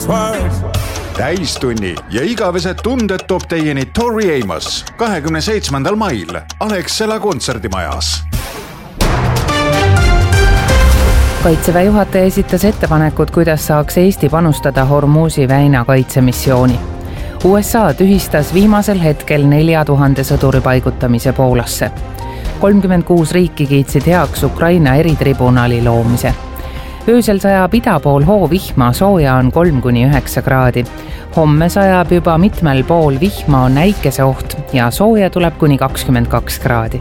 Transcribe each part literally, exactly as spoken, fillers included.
X-Files. Täistunni ja igavesed tunded toob teieni Tori Amos kahekümne seitsmendal mail Alexela kontserdimajas. Kaitseväe juhataja esitas ettepanekud, kuidas saaks Eesti panustada Hormuzi väina kaitsemissiooni. U S A tühistas viimasel hetkel nelja tuhande sõduri paigutamise Poolasse. kolmkümmend kuus riiki kiitsid heaks Ukraina eritribunali loomise. Öösel sajab ida pool hoovihma, sooja on kolm kuni üheksa kraadi. Homme sajab juba mitmel pool vihma, on äikese oht ja sooja tuleb kuni kakskümmend kaks kraadi.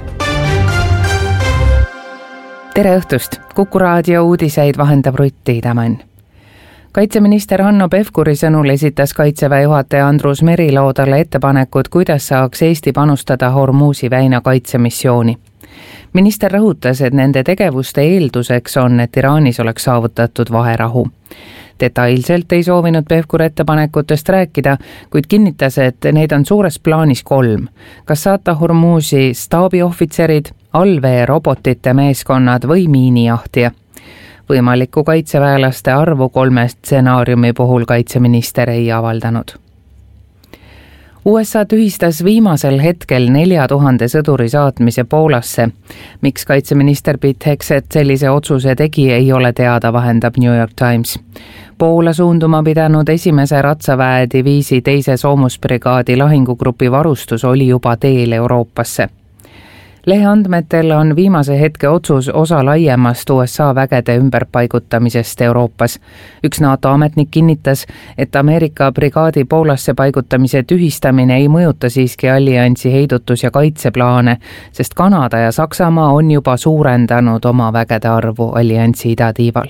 Tere õhtust! Kuku raadio uudiseid vahendab Rutti Idamann. Kaitseminister Hanno Pevkuri sõnul esitas Kaitseväe juhataja Andrus Meriloo talle ettepanekud, kuidas saaks Eesti panustada Hormuzi väina kaitsemissiooni. Minister rõhutas, et nende tegevuste eelduseks on, et Iraanis oleks saavutatud vaherahu. Detailselt ei soovinud Pevkur ettepanekutest rääkida, kuid kinnitas, et neid on suures plaanis kolm. Kas saata Hormuzi staabiohvitserid, allveerobotite meeskonnad või miinijahtija. Võimalikku kaitseväelaste arvu kolme stsenaariumi puhul kaitseminister ei avaldanud. U S A tühistas viimasel hetkel nelja tuhande sõduri saatmise Poolasse. Miks kaitseminister Pete Hegseth sellise otsuse tegi, ei ole teada, vahendab New York Times. Poola suunduma pidanud esimese ratsaväe diviisi teise soomusbrigaadi lahingugrupi varustus oli juba teel Euroopasse. Lehe andmetel on viimase hetke otsus osa laiemast U S A vägede ümberpaigutamisest Euroopas. Üks NATO ametnik kinnitas, et Ameerika brigaadi Poolasse paigutamise tühistamine ei mõjuta siiski alliansi heidutus- ja kaitseplaane, sest Kanada ja Saksamaa on juba suurendanud oma vägede arvu alliansi idatiival.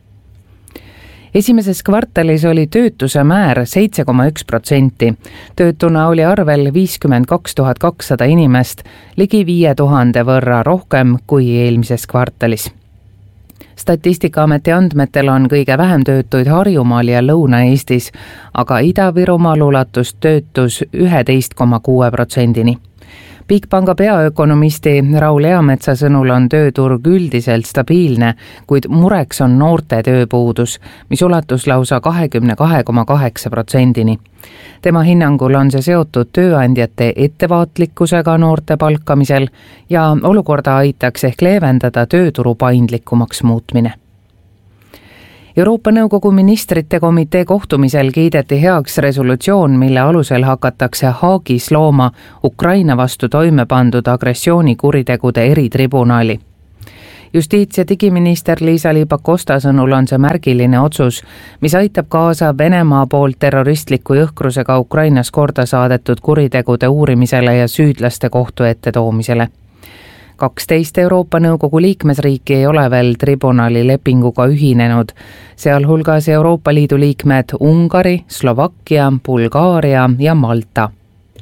Esimeses kvartalis oli töötuse määr seitse koma üks protsenti. Töötuna oli arvel viiskümmend kaks tuhat kakssada inimest, ligi viie tuhande võrra rohkem kui eelmises kvartalis. Statistikaameti andmetel on kõige vähem töötuid Harjumaal ja Lõuna-Eestis, aga Ida-Virumaal ulatus töötus üksteist koma kuus protsendini. Bigpanga peaökonomisti Raul Eametsa sõnul on tööturg üldiselt stabiilne, kuid mureks on noorte tööpuudus, mis ulatus lausa kakskümmend kaks koma kaheksa protsendini. Tema hinnangul on see seotud tööandjate ettevaatlikkusega noorte palkamisel ja olukorda aitaks ehk leevendada tööturu paindlikumaks muutmine. Euroopa Nõukogu ministrite komitee kohtumisel kiideti heaks resolutsioon, mille alusel hakatakse Haagis looma Ukraina vastu toime pandud agressioonikuritegude eritribunali. Justiits- ja digiminister Liisa-Ly Pakosta sõnul on see märgiline otsus, mis aitab kaasa Venemaa poolt terroristliku jõhkrusega Ukrainas korda saadetud kuritegude uurimisele ja süüdlaste kohtu ette toomisele. kaksteist Euroopa Nõukogu liikmesriiki ei ole veel tribunali lepinguga ühinenud, sealhulgas Euroopa Liidu liikmed Ungari, Slovakkia, Bulgaaria ja Malta.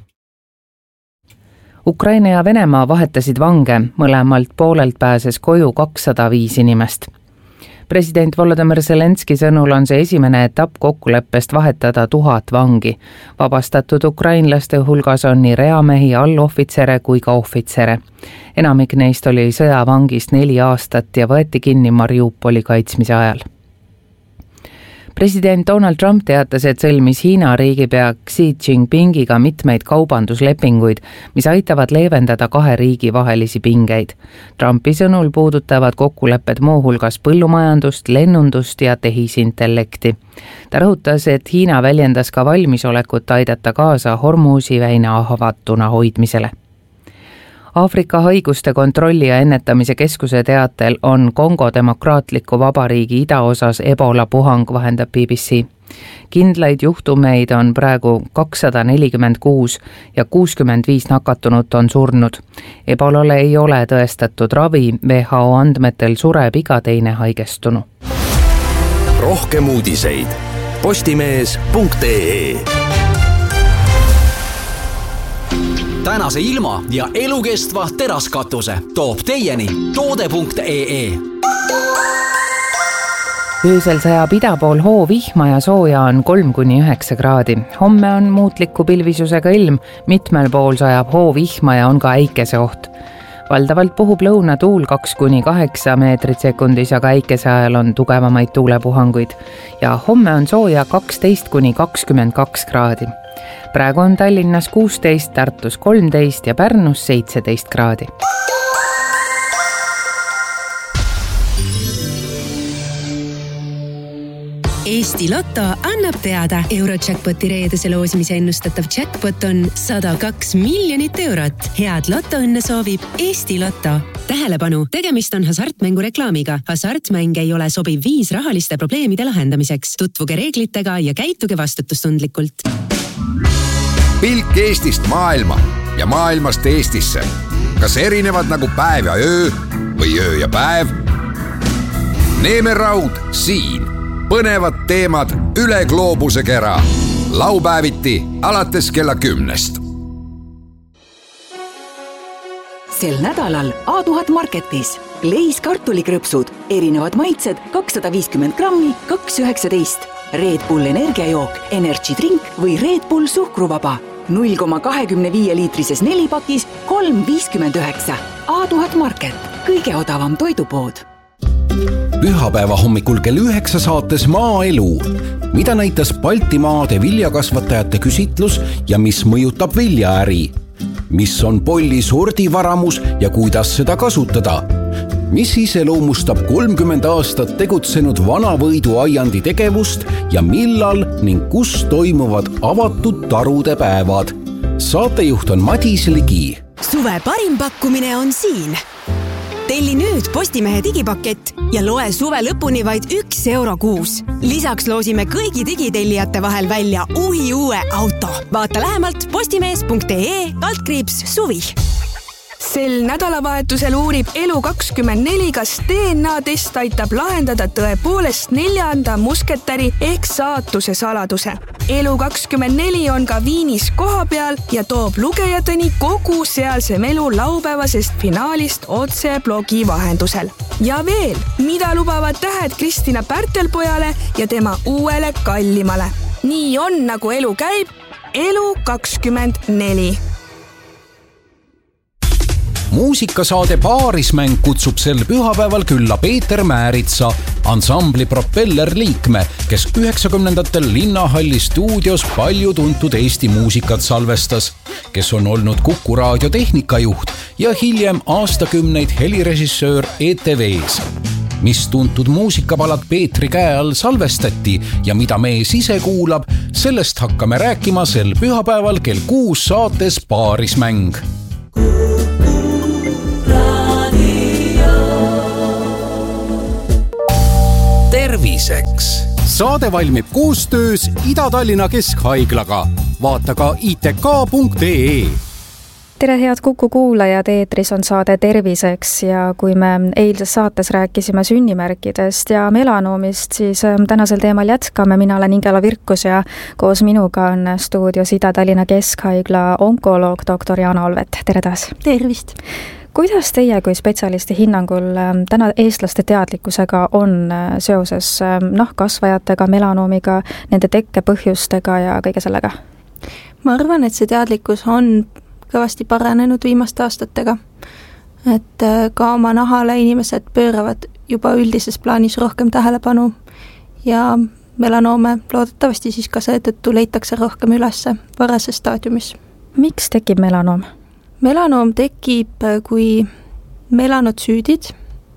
Ukraina ja Venemaa vahetasid vange, mõlemalt poolelt pääses koju kakssada viis inimest. President Volodymyr Zelenski sõnul on see esimene etapp kokkuleppest vahetada tuhat vangi. Vabastatud ukrainlaste hulgas on nii reamehi, allohvitsere kui ka ohvitsere. Enamik neist oli sõjavangist neli aastat ja võeti kinni Mariupoli kaitsmise ajal. President Donald Trump teatas, et sõlmis Hiina riigipea Xi Jinpingiga mitmeid kaubanduslepinguid, mis aitavad leevendada kahe riigi vahelisi pingeid. Trumpi sõnul puudutavad kokkulepped muuhulgas põllumajandust, lennundust ja tehisintellekti. Ta rõhutas, et Hiina väljendas ka valmisolekut aidata kaasa Hormuzi väina avatuna hoidmisele. Aafrika haiguste kontrolli ja ennetamise keskuse teatel on Kongo demokraatliku vabariigi idaosas Ebola puhang, vahendab B B C. Kindlaid juhtumeid on praegu kakssada nelikümmend kuus ja kuuskümmend viis nakatunut on surnud. Ebolale ei ole tõestatud ravi, W H O andmetel sureb iga teine haigestunu. Rohkem uudiseid postimees punkt ee. Tänase ilma ja elukestva teraskatuse toob teieni toode punkt ee. Öösel sajab ida pool hoovihma ja sooja on kolm kuni üheksa kraadi. Homme on muutliku pilvisusega ilm, mitmel pool sajab hoovihma ja on ka äikese oht. valdavalt puhub lõunatuul kaks kuni kaheksa meetrit sekundis, aga äikese ajal on tugevamaid tuulepuhanguid. Ja homme on sooja kaksteist kuni kakskümmend kaks kraadi. Praegu on Tallinnas kuusteist, Tartus kolmteist ja Pärnus seitseteist kraadi. Eesti Lotto annab teada. Eurojackpoti reedese loosimise ennustatav jackpot on sada kaks miljonit eurot. Head lotoõnne soovib Eesti Lotto. Tähelepanu, tegemist on hasartmängu reklaamiga. Hasartmäng ei ole sobiv viis rahaliste probleemide lahendamiseks. Tutvuge reeglitega ja käituge vastutustundlikult. Pilk Eestist maailma ja maailmast Eestisse. Kas erinevad nagu päev ja öö või öö ja päev? Neeme Raud siin. Põnevad teemad üle gloobuse kera. Laupäeviti alates kella kümnest. Sel nädalal A tuhat Marketis. Leis kartulikrõpsud. Erinevad maitsed kakssada viiskümmend grammi, kaks üheksateist. Red Bull energiajook, Energy Drink või Red Bull suhkruvaba. null koma kakskümmend viis liitrises nelipakis, kolm viiskümmend üheksa. A tuhat Market. Kõige odavam toidupood. Pühapäeva hommikul kell üheksa saates Maaelu. Mida näitas Baltimaade viljakasvatajate küsitlus ja mis mõjutab viljaäri? Mis on polli sordivaramus ja kuidas seda kasutada? Mis iseloomustab kolmkümmend aastat tegutsenud Vanavõidu aiandi tegevust ja millal ning kus toimuvad avatud tarude päevad? Saatejuht on Madis Ligi. Suve parim pakkumine on siin. Telli nüüd Postimehe digipakett ja loe suve lõpuni vaid üks euro kuus. Lisaks loosime kõigi digitellijate vahel välja uhi uue auto. Vaata lähemalt postimees punkt ee kaldkriips suvi. Sel nädalavahetusel uurib Elu kakskümmend neli, kas D N A-test aitab lahendada tõepoolest neljanda musketäri ehk saatuse saladuse. Elu kakskümmend neli on ka Viinis koha peal ja toob lugejateni kogu sealse elu laupäevasest finaalist otse blogi vahendusel. Ja veel, mida lubavad tähed Kristina Pärtelpojale ja tema uuele kallimale. Nii on, nagu elu käib. Elu kakskümmend neli. Muusikasaade Paarismäng kutsub sel pühapäeval külla Peeter Määritsa, ansambli Propeller liikme, kes üheksakümnendatel Linnahalli stuudios palju tuntud Eesti muusikat salvestas, kes on olnud Kuku raadio tehnikajuht ja hiljem aastakümneid helirežissöör E T V-s. Mis tuntud muusikapalad Peetri käe all salvestati ja mida mees ise kuulab, sellest hakkame rääkima sel pühapäeval kell kuus saates Paarismäng. Terviseks. Saade valmib koostöös Ida-Tallinna Keskhaiglaga. Vaata ka I T K punkt ee. Tere head Kuku kuulajad, eetris on saade Terviseks ja kui me eilses saates rääkisime sünnimärkidest ja melanoomist, siis tänasel teemal jätkame. Mina olen Ingela Virkus ja koos minuga on stuudios Ida-Tallinna Keskhaigla onkoloog doktor Jana Olvet. Tere taas! Tervist! Kuidas teie kui spetsialisti hinnangul täna eestlaste teadlikkusega on seoses nahkkasvajatega, melanoomiga, nende tekkepõhjustega ja kõige sellega? Ma arvan, et see teadlikkus on kõvasti paranenud viimaste aastatega. Et ka oma nahale inimesed pööravad juba üldises plaanis rohkem tähelepanu ja melanoome loodetavasti siis ka seetõttu leitakse rohkem ülesse varases staadiumis. Miks tekib melanoom? Melanoom tekib, kui melanotsüüdid,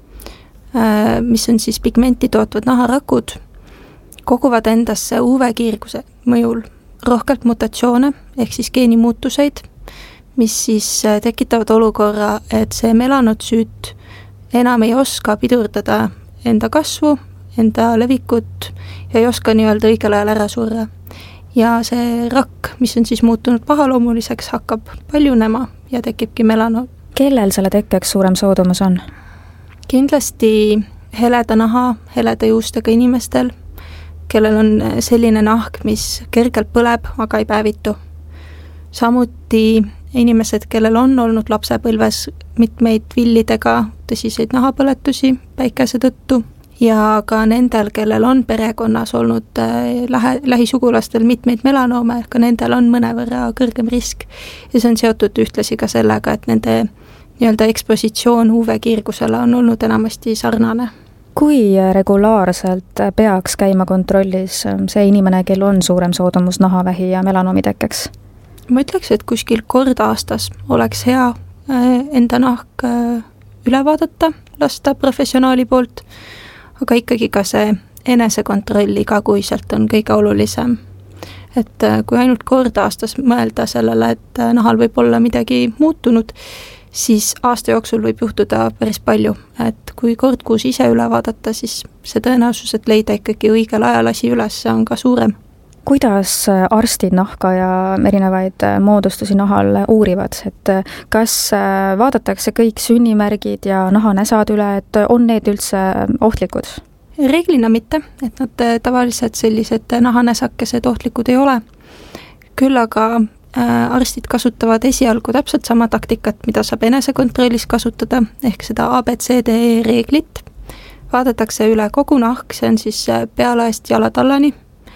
mis on siis pigmenti tootvad naharakud, koguvad endasse U V-kiirguse mõjul rohkelt mutatsioone ehk siis geenimuutuseid, mis siis tekitavad olukorra, et see melanotsüüt enam ei oska pidurdada enda kasvu, enda levikut ja ei oska nii-öelda õigel ajal ära surra. Ja see rakk, mis on siis muutunud pahaloomuliseks, hakkab paljunema ja tekibki melanoom. Kellel selle tekkeks suurem soodumus on? Kindlasti heleda naha, heleda juustega inimestel, kellel on selline nahk, mis kergelt põleb, aga ei päevitu. Samuti inimesed, kellel on olnud lapsepõlves mitmeid villidega tõsiseid nahapõletusi päikese tõttu ja ka nendel, kellel on perekonnas olnud lähe, lähisugulastel mitmeid melanoome, ka nendel on mõnevõrra kõrgem risk ja see on seotud ühtlasi ka sellega, et nende nii-öelda ekspositsioon U V-kiirgusele on olnud enamasti sarnane. Kui regulaarselt peaks käima kontrollis see inimene, kel on suurem soodumus nahavähi ja melanoomi tekkeks? Ma ütleks, et kuskil kord aastas oleks hea enda nahk üle vaadata, lasta professionaali poolt, aga ikkagi ka see enesekontroll igakuiselt on kõige olulisem. Et kui ainult kord aastas mõelda sellele, et nahal võib olla midagi muutunud, siis aasta jooksul võib juhtuda päris palju. Et kui kord kuus ise üle vaadata, siis see tõenäosus, et leida ikkagi õigel ajal asi üles, on ka suurem. Kuidas arstid nahka ja erinevaid moodustusi nahal uurivad, et kas vaadatakse kõik sünnimärgid ja nahanäsad üle, et on need üldse ohtlikud? Reeglina mitte, et nad tavaliselt sellised nahanäsakesed ohtlikud ei ole. Küll aga arstid kasutavad esialgu täpselt sama taktikat, mida saab enesekontrollis kasutada, ehk seda A B C D E reeglit. Vaadatakse üle kogu nahk, see on siis pealaest jalatallani.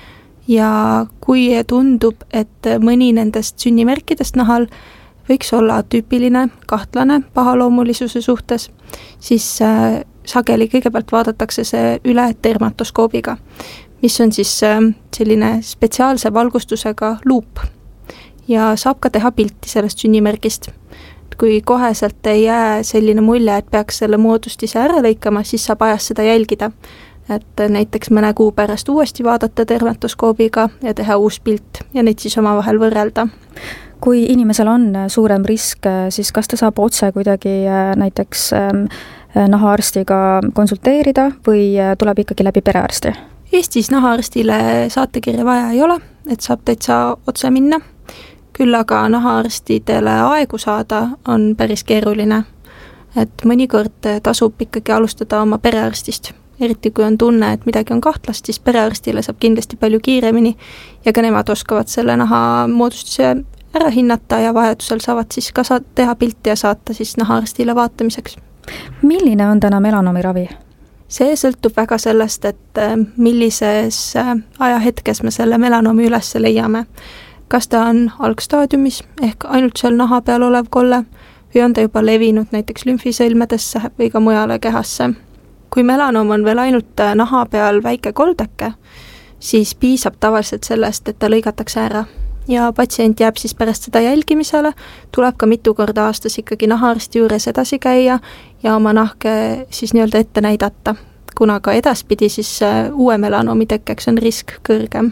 Ja kui tundub, et mõni nendest sünnimärkidest nahal võiks olla tüüpiline, kahtlane pahaloomulisuse suhtes, siis sageli kõigepealt vaadatakse see üle dermatoskoobiga, mis on siis selline spetsiaalse valgustusega luup ja saab ka teha pilti sellest sünnimärgist. Kui koheselt ei jää selline mulje, et peaks selle moodustise ära lõikama, siis saab ajas seda jälgida. Et näiteks mõne kuu pärast uuesti vaadata dermatoskoobiga ja teha uus pilt ja neid siis omavahel võrrelda. Kui inimesel on suurem risk, siis kas ta saab otse kuidagi näiteks nahaarstiga konsulteerida või tuleb ikkagi läbi perearsti? Eestis nahaarstile saatekirja vaja ei ole, et saab täitsa otse minna. Küll aga nahaarstidele aegu saada on päris keeruline. Et mõnikord tasub ikkagi alustada oma perearstist. Eriti kui on tunne, et midagi on kahtlast, siis perearstile saab kindlasti palju kiiremini ja ka nemad oskavad selle naha moodustuse ära hinnata ja vajadusel saavad siis ka teha pilti ja saata siis nahaarstile vaatamiseks. Milline on täna melanoomi ravi? See sõltub väga sellest, et millises ajahetkes me selle melanoomi üles leiame. Kas ta on algstaadiumis ehk ainult seal naha peal olev kolle või on ta juba levinud näiteks lümfisõlmedesse või ka mujale kehasse. Kui melanoom on veel ainult naha peal väike koldake, siis piisab tavaliselt sellest, et ta lõigatakse ära. Ja patsient jääb siis pärast seda jälgimisele, tuleb ka mitu korda aastas ikkagi nahaarsti juures edasi käia ja oma nahke siis nii-öelda ette näidata, kuna ka edaspidi siis uue melanoomi tekkeks on risk kõrgem.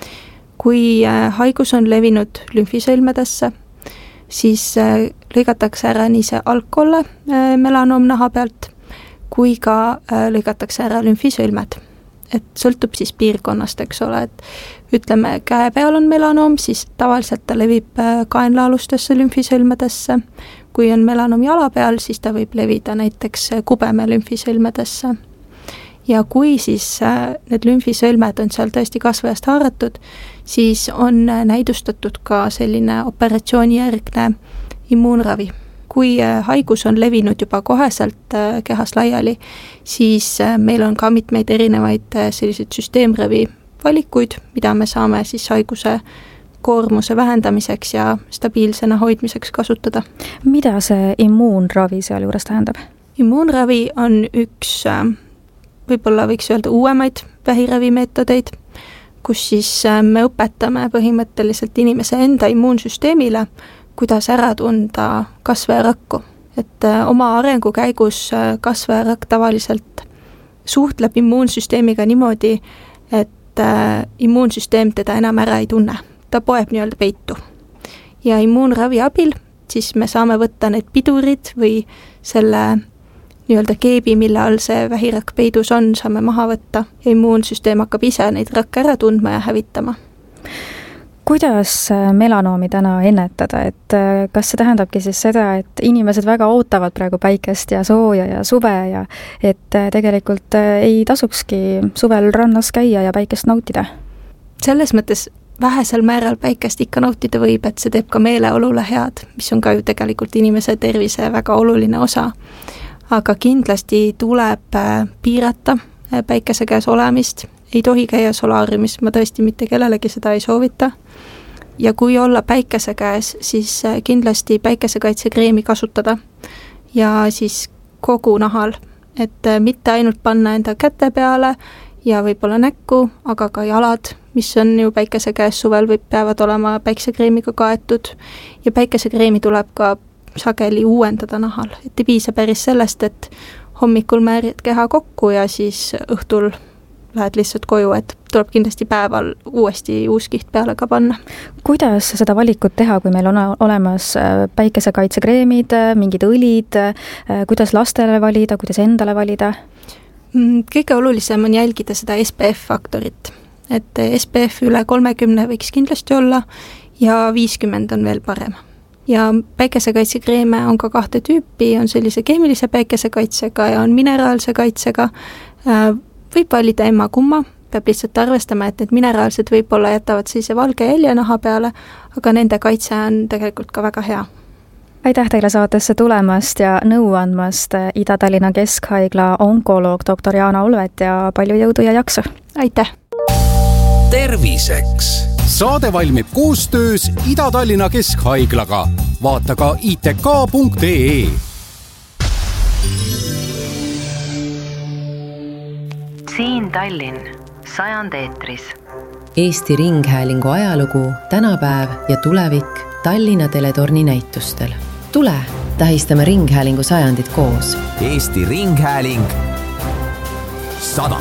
Kui haigus on levinud lümfisõlmedesse, siis lõigatakse ära nii see algkolle melanoom naha pealt, kui ka lõigatakse ära lümfisõlmed. Et sõltub siis piirkonnast, eks ole, et ütleme, käe peal on melanoom, siis tavaliselt ta levib kaenlaalustesse lümfisõlmedesse. Kui on melanoom jala peal, siis ta võib levida näiteks kubeme lümfisõlmedesse. Ja kui siis need lümfisõlmed on seal tõesti kasvajast haaratud, siis on näidustatud ka selline operatsioonijärgne immuunravi. Kui haigus on levinud juba koheselt kehas laiali, siis meil on ka mitmeid erinevaid selliseid süsteemravi valikuid, mida me saame siis haiguse koormuse vähendamiseks ja stabiilsena hoidmiseks kasutada. Mida see immuunravi seal juures tähendab? Immuunravi on üks, võib-olla võiks öelda uuemaid vähiravimeetodeid, kus siis me õpetame põhimõtteliselt inimese enda immuunsüsteemile, kuidas ära tunda kasvajarakku. Et oma arengu käigus kasvajarakk tavaliselt suhtleb immuunsüsteemiga niimoodi, et immuunsüsteem teda enam ära ei tunne. Ta poeb nii-öelda peitu. Ja immuunravi abil siis me saame võtta need pidurid või selle nii-öelda keebi, mille all see vähirakk peidus on, saame maha võtta ja immuunsüsteem hakkab ise neid rakke ära tundma ja hävitama. Kuidas melanoomi täna ennetada, et kas see tähendabki siis seda, et inimesed väga ootavad praegu päikest ja sooja ja suve ja et tegelikult ei tasukski suvel rannas käia ja päikest nautida? Selles mõttes vähesel määral päikest ikka nautida võib, et see teeb ka meeleolule head, mis on ka ju tegelikult inimese tervise väga oluline osa. Aga kindlasti tuleb piirata päikese käes olemist, ei tohi käia solaariumis, ma tõesti mitte kellelegi seda ei soovita. Ja kui olla päikese käes, siis kindlasti päikesekaitsekreemi kasutada. ja siis kogu nahal, et mitte ainult panna enda käte peale ja võib-olla näkku, aga ka jalad, mis on ju päikese käes suvel või peavad olema päiksekreemiga kaetud ja päikesekreemi tuleb ka sageli uuendada nahal, et ei piisa päris sellest, et hommikul määrid keha kokku ja siis õhtul lähed lihtsalt koju, et tuleb kindlasti päeval uuesti uus kiht peale ka panna. Kuidas seda valikut teha, kui meil on olemas päikesekaitsekreemid, mingid õlid, kuidas lastele valida, kuidas endale valida? Kõige olulisem on jälgida seda S P F-faktorit, et S P F üle kolmekümne võiks kindlasti olla ja viiskümmend on veel parem. Ja päikesekaitsekreeme on ka kahte tüüpi, on sellise keemilise päikesekaitsega ja on mineraalse kaitsega. Võib valida emma kumma, peab lihtsalt arvestama, et need mineraalsed võib-olla jätavad sellise valge jälje naha peale, aga nende kaitse on tegelikult ka väga hea. Aitäh teile saatesse tulemast ja nõu andmast Ida-Tallinna Keskhaigla onkoloog doktor Jaana Ulvet ja palju jõudu ja jaksu. Aitäh! Terviseks! Saade valmib koostöös Ida-Tallinna Keskhaiglaga. Vaata ka i t k punkt e e. Siin Tallinn, sajand eetris. Eesti Ringhäälingu ajalugu, tänapäev ja tulevik Tallinna teletorni näitustel. Tule, tähistame Ringhäälingu sajandit koos. Eesti Ringhääling sada.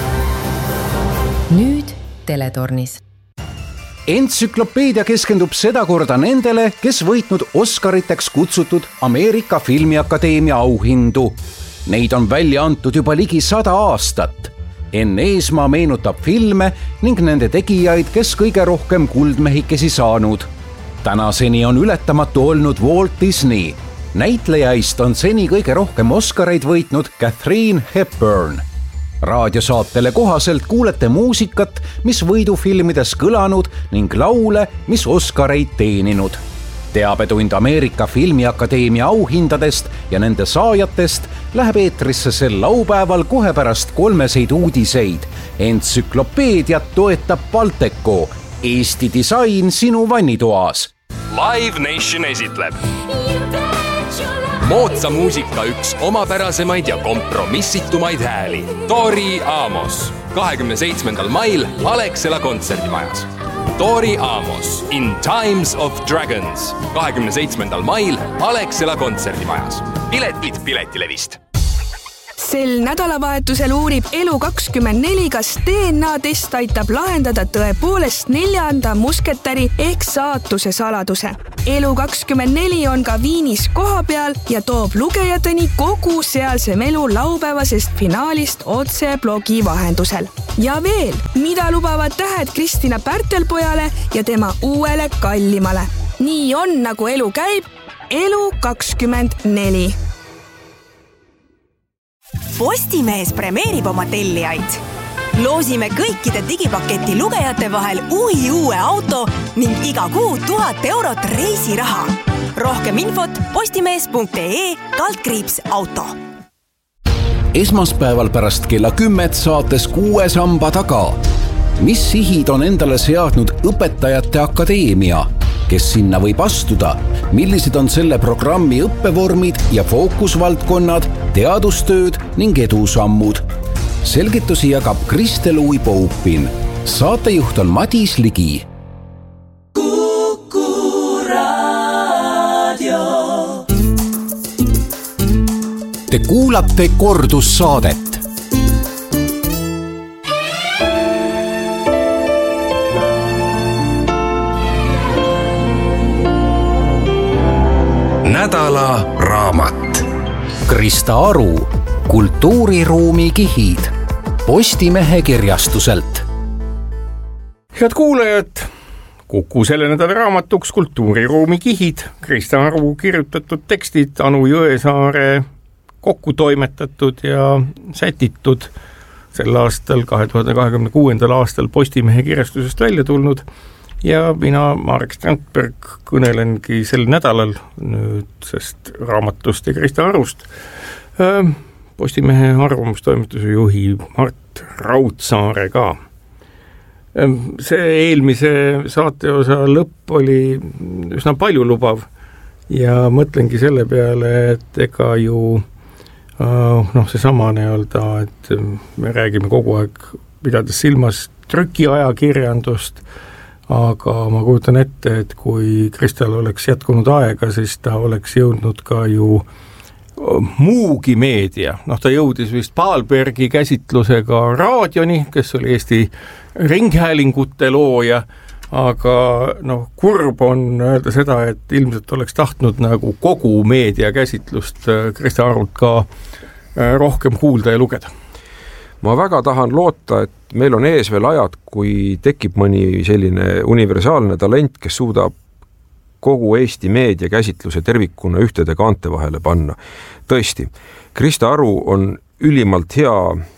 Nüüd teletornis. Entsüklopeedia keskendub sedakorda nendele, kes võitnud Oscariteks kutsutud Ameerika Filmiakadeemia auhindu. Neid on välja antud juba ligi sada aastat. Enn Eesmaa meenutab filme ning nende tegijaid, kes kõige rohkem kuldmehikesi saanud. Tänaseni on ületamatu olnud Walt Disney. Näitlejaist on seni kõige rohkem Oscareid võitnud Katharine Hepburn. Raadiosaatele kohaselt kuulete muusikat, mis võidufilmides kõlanud ning laule, mis Oscareid teeninud. Teabetund Ameerika Filmiakadeemia auhindadest ja nende saajatest läheb eetrisse sel laupäeval kohe pärast kolmeseid uudiseid. Entsüklopeediat toetab Balteco, Eesti disain sinu vannitoas. Live Nation esitleb moodsa muusika üks omapärasemaid ja kompromissitumaid hääli. Tori Amos, kahekümne seitsmendal mail Alexela kontserdimajas. Tori Amos, In Times of Dragons, kahekümne seitsmendal mail Alexela kontserdimajas. Piletid Piletilevist. Sel nädalavahetusel uurib Elu kakskümmend neli, kas D N A-test aitab lahendada tõepoolest neljanda musketäri ehk saatuse saladuse. Elu kakskümmend neli on ka Viinis koha peal ja toob lugejateni kogu sealse melu laupäevasest finaalist otse blogi vahendusel. Ja veel, mida lubavad tähed Kristina Pärtelpojale ja tema uuele kallimale. Nii on, nagu elu käib. Elu kakskümmend neli. Postimees premeerib oma tellijaid. Loosime kõikide digipaketi lugejate vahel uhi uue auto ning iga kuu tuhat eurot reisiraha. Rohkem infot postimees punkt ee kaldkriips auto. Esmaspäeval pärast kella kümmet saates Kuue samba taga. Mis sihid on endale seadnud Õpetajate Akadeemia? Kes sinna võib astuda, millised on selle programmi õppevormid ja fookusvaldkonnad, teadustööd ning edusammud. Selgitusi jagab Kristel Uipoupin. Saatejuht on Madis Ligi. Kuku Raadio. Te kuulate kordussaadet. Nädala raamat. Krista Aru, Kultuuriruumi kihid. Postimehe kirjastuselt. Head kuulajad, Kuku selle nädala raamatuks Kultuuriruumi kihid. Krista Aru kirjutatud tekstid, Anu Jõesaare kokku toimetatud ja sätitud sel aastal, kahe tuhande kahekümne kuuendal aastal Postimehe kirjastusest välja tulnud. Ja mina, Marek Strandberg, kõnelengi sel nädalal nüüd sest raamatust ja Krista Arust Postimehe arvamustoimetuse juhi Mart Raudsaare ka. See eelmise saateosa lõpp oli üsna palju lubav ja mõtlengi selle peale, et ega ju noh, see sama nii-öelda, et me räägime kogu aeg pidades silmas trükiajakirjandust, aga ma kujutan ette, et kui Kristal oleks jätkunud aega, siis ta oleks jõudnud ka ju muugi meedia. Noh, ta jõudis vist Pahlbergi käsitlusega raadioni, kes oli Eesti ringhäälingute looja, aga noh, kurb on öelda seda, et ilmselt oleks tahtnud nagu kogu meedia käsitlust Krista Arult ka rohkem kuulda ja lugeda. Ma väga tahan loota, et meil on ees veel ajad, kui tekib mõni selline universaalne talent, kes suudab kogu Eesti meedia käsitluse tervikuna ühtede kaante vahele panna. Tõesti, Krista Aru on ülimalt hea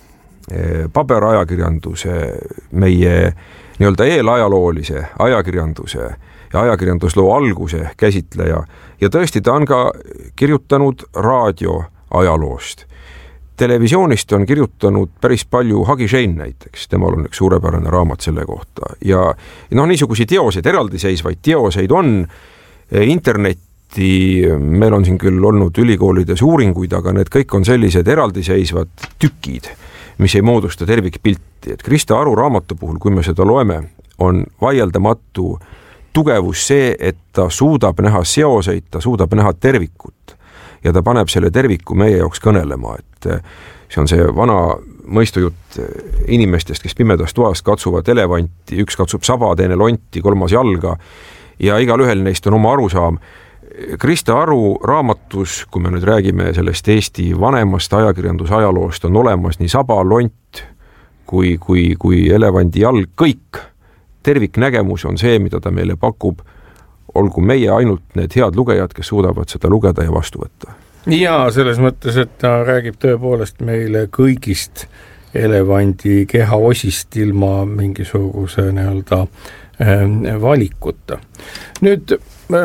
paberajakirjanduse, meie nii-öelda eelajaloolise ajakirjanduse ja ajakirjandusloo alguse käsitleja ja tõesti ta on ka kirjutanud raadio ajaloost. Televisioonist on kirjutanud päris palju Hagi Shein näiteks, temal on üks suurepärane raamat selle kohta ja noh, niisuguseid teoseid, eraldiseisvaid teoseid on internetti, meil on siin küll olnud ülikoolides uuringuid, aga need kõik on sellised eraldiseisvad tükid, mis ei moodusta tervikpilti, et Krista Aru raamatu puhul, kui me seda loeme, on vaieldamatu tugevus see, et ta suudab näha seoseid, ta suudab näha tervikut ja ta paneb selle terviku meie jaoks kõnelema, et see on see vana mõistujutt inimestest, kes pimedas toas katsuvad elevanti, üks katsub saba, teine lonti, kolmas jalga ja igal ühel neist on oma arusaam. Krista Aru raamatus, kui me nüüd räägime sellest Eesti vanemast ajakirjandusajaloost, on olemas nii saba, lont kui, kui, kui elevanti jalg, kõik. Terviknägemus on see, mida ta meile pakub, olgu meie ainult need head lugejad, kes suudavad seda lugeda ja vastu võtta. Ja selles mõttes, et ta räägib tõepoolest meile kõigist elevandi kehaosist ilma mingisuguse nii-öelda valikuta. Nüüd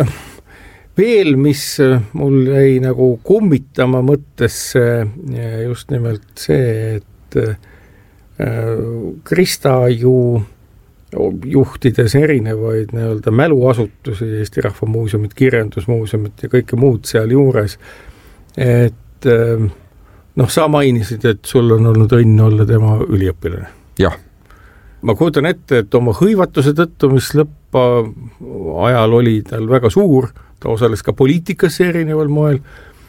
veel, mis mul jäi nagu kummitama mõttesse just nimelt see, et Krista ju juhtides erinevaid nii-öelda mäluasutusi, Eesti Rahva Muuseumit, Kirjandusmuuseumit ja kõike muud seal juures, et noh, sa mainisid, et sul on olnud õnn olla tema üliõpilane. Jah. Ma kujutan ette, et oma hõivatuse tõttu, mis lõppa ajal oli tal väga suur, ta osales ka poliitikasse erineval moel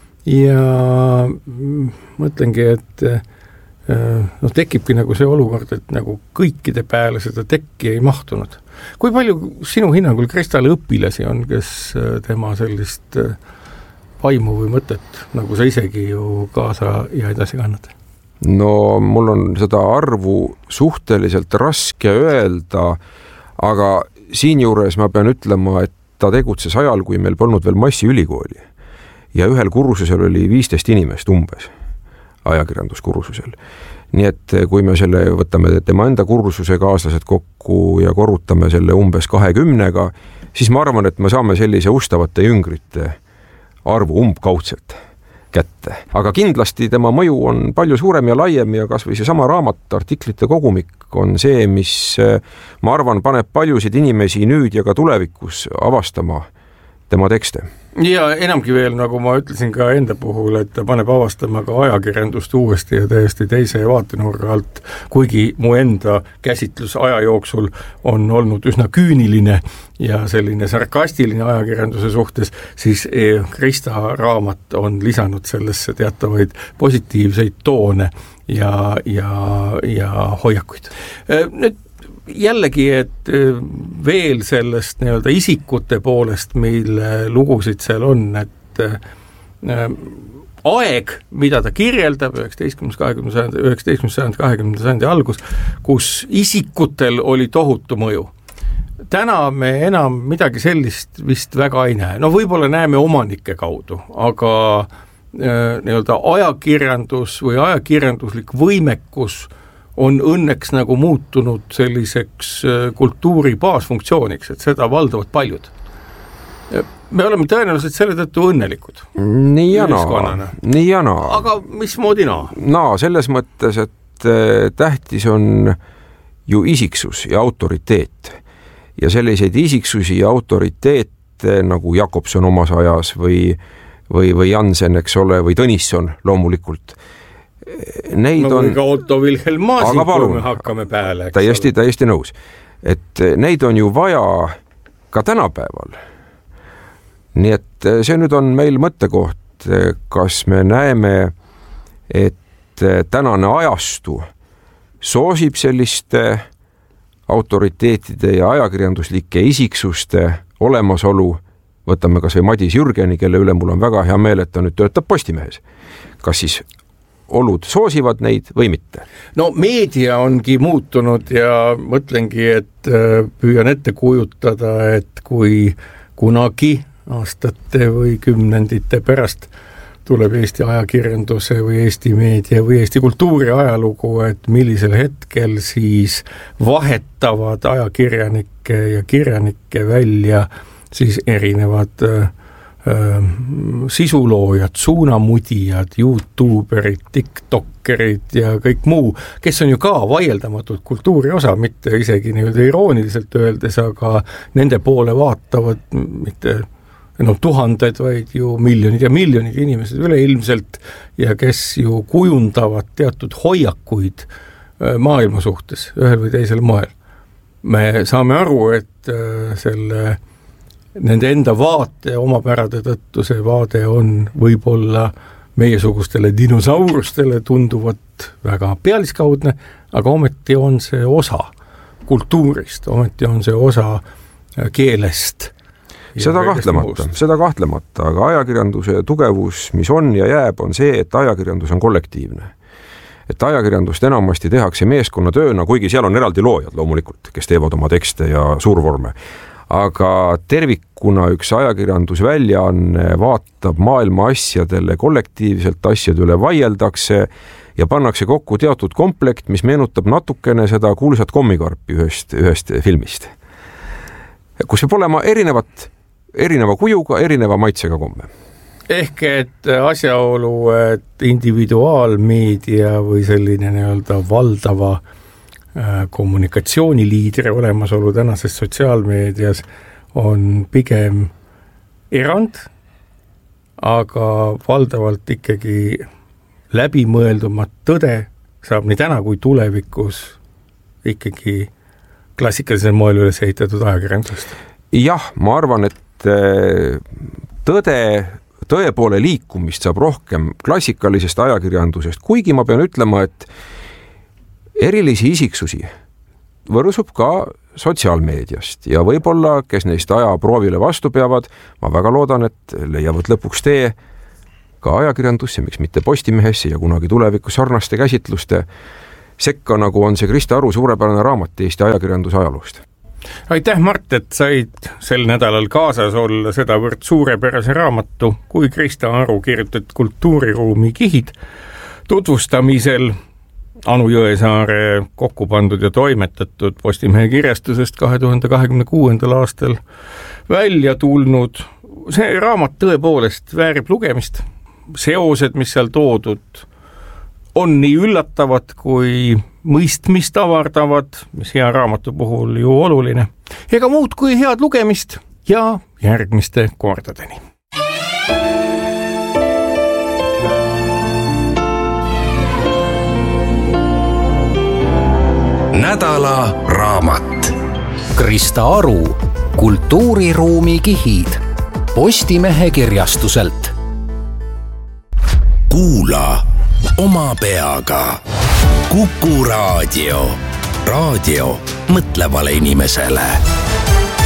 ja mõtlengi, et noh, tekibki nagu see olukord, et nagu kõikide peale seda tekki ei mahtunud. Kui palju sinu hinnangul Kristale õpilasi on, kes tema sellist vaimu või mõtet, nagu sa isegi ju kaasa ja edasi kannad? No mul on seda arvu suhteliselt raske öelda, aga siinjuures ma pean ütlema, et ta tegutses ajal, kui meil polnud veel massiülikooli ja ühel kursusel oli viisteist inimest umbes ajakirjanduskursusel. Nii et kui me selle võtame tema enda kursuse kaaslased kokku ja korrutame selle umbes kahekümnega, siis ma arvan, et me saame sellise ustavate jüngrite arvu umbkaudselt kätte. Aga kindlasti tema mõju on palju suurem ja laiem ja kas või see sama raamat, artiklite kogumik on see, mis ma arvan, paneb paljusid inimesi nüüd ja ka tulevikus avastama tema tekste. Ja enamgi veel, nagu ma ütlesin ka enda puhul, et ta paneb avastama ka ajakirjandust uuesti ja täiesti teise vaatenurga alt, kuigi mu enda käsitlus aja jooksul on olnud üsna küüniline ja selline sarkastiline ajakirjanduse suhtes, siis Krista raamat on lisanud sellesse teatavaid positiivseid toone ja, ja, ja hoiakuid. Nüüd jällegi, et veel sellest nii-öelda isikute poolest, mille lugusid seal on, et äh, aeg, mida ta kirjeldab, üheksateistkümnes sajand, kahekümnenda sajandi algus, kus isikutel oli tohutu mõju. Täna me enam midagi sellist vist väga ei näe. No võib-olla näeme omanike kaudu, aga äh, nii-öelda ajakirjandus või ajakirjanduslik võimekus on õnneks nagu muutunud selliseks kultuuri baasfunktsiooniks, et seda valdavad paljud. Me oleme tõenäoliselt selle tõttu õnnelikud. Nii ja naa. Nii ja naa. Aga mismoodi naa? Naa, selles mõttes, et tähtis on ju isiksus ja autoriteet. Ja selliseid isiksusi ja autoriteete ette nagu Jakobson omas ajas või, või, või Jansen, eks ole, või Tõnisson loomulikult. Neid no on... ka Otto Wilhelm Maasing, kui me hakkame pääle. Täiesti, täiesti nõus. Et neid on ju vaja ka tänapäeval. Nii et see nüüd on meil mõttekoht, kas me näeme, et tänane ajastu soosib selliste autoriteetide ja ajakirjanduslike isiksuste olemasolu. Võtame kas või Madis Jürgeni, kelle üle mul on väga hea meel, et ta nüüd töötab Postimehes. Kas siis olud soosivad neid või mitte? No meedia ongi muutunud ja mõtlengi, et püüan ette kujutada, et kui kunagi aastate või kümnendite pärast tuleb Eesti ajakirjanduse või Eesti meedia või Eesti kultuuri ajalugu, et millisel hetkel siis vahetavad ajakirjanike ja kirjanike välja siis erinevad äh, sisuloojad, suunamudijad, youtuberid, tiktokerid ja kõik muu, kes on ju ka vaieldamatult kultuuri osa, mitte isegi nii-öelda irooniliselt öeldes, aga nende poole vaatavad mitte no tuhanded, vaid ju miljonid ja miljonid inimesed üleilmselt ja kes ju kujundavad teatud hoiakuid maailma suhtes ühel või teisel moel. Me saame aru, et selle nende enda vaate omapärade tõttu see vaade on võib-olla meiesugustele dinosaurustele tunduvat väga pealiskaudne, aga ometi on see osa kultuurist, ometi on see osa keelest. Seda kahtlemata, seda kahtlemata, aga ajakirjanduse tugevus, mis on ja jääb, on see, et ajakirjandus on kollektiivne. Et ajakirjandust enamasti tehakse meeskonnatööna, kuigi seal on eraldi loojad loomulikult, kes teevad oma tekste ja suurvorme. Aga tervikuna üks ajakirjandusväljaanne vaatab maailma asjadele kollektiivselt, asjade üle vaieldakse ja pannakse kokku teatud komplekt, mis meenutab natukene seda kuulsat kommikarpi ühest, ühest filmist. Kus peab olema erinevat, erineva kujuga, erineva maitsega komme. Ehk et asjaolu, et individuaalmeedia või selline nii-öelda valdava kommunikatsiooniliidri olemasolu tänases sotsiaalmeedias on pigem erand, aga valdavalt ikkagi läbimõeldumat tõde saab nii täna kui tulevikus ikkagi klassikalisel moel üles ehitatud ajakirjandusest. Jah, ma arvan, et tõde, tõe poole liikumist saab rohkem klassikalisest ajakirjandusest, kuigi ma pean ütlema, et erilisi isiksusi võrsub ka sotsiaalmeediast ja võib-olla, kes neist aja proovile vastu peavad, ma väga loodan, et leiavad lõpuks tee ka ajakirjandusse, miks mitte Postimehesse ja kunagi tulevikus sarnaste käsitluste sekka, nagu on see Krista Aru suurepärane raamat Eesti ajakirjanduse ajaloost. Aitäh, Mart, et said sel nädalal kaasas olla sedavõrd suurepärase raamatu, kui Krista Aru kirjutatud Kultuuriruumi kihid tutvustamisel Anu Jõesaare kokku pandud ja toimetatud Postimehe kirjastusest kahe tuhande kahekümne kuuendal aastal välja tulnud. See raamat tõepoolest väärib lugemist. Seosed, mis seal toodud, on nii üllatavad kui mõistmist avardavad, mis hea raamatu puhul ju oluline. Ega muud kui head lugemist ja järgmiste kordadeni. Nädala raamat. Krista Aru, Kultuuriruumi kihid, Postimehe kirjastuselt. Kuula oma peaga. Kuku Raadio. Raadio mõtlevale inimesele.